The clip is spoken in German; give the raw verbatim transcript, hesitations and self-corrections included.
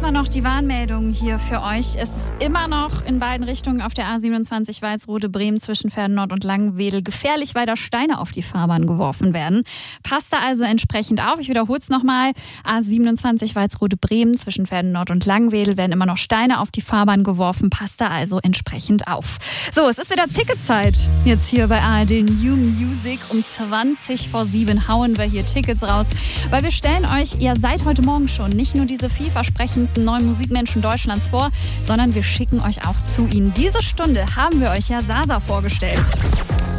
erstmal noch die Warnmeldung hier für euch. Es ist immer noch in beiden Richtungen auf der A siebenundzwanzig Walsrode-Bremen zwischen Pferdennord und Langenwedel gefährlich, weil da Steine auf die Fahrbahn geworfen werden. Passt da also entsprechend auf. Ich wiederhole es nochmal. A siebenundzwanzig Walsrode-Bremen zwischen Pferdennord und Langenwedel werden immer noch Steine auf die Fahrbahn geworfen. Passt da also entsprechend auf. So, es ist wieder Ticketzeit. Jetzt hier bei A R D New Music. Um zwanzig vor sieben hauen wir hier Tickets raus, weil wir stellen euch ja seit heute Morgen schon nicht nur diese vielversprechendsten neuen Musikmenschen Deutschlands vor, sondern wir schicken euch auch zu ihnen. Diese Stunde haben wir euch ja Sasa vorgestellt.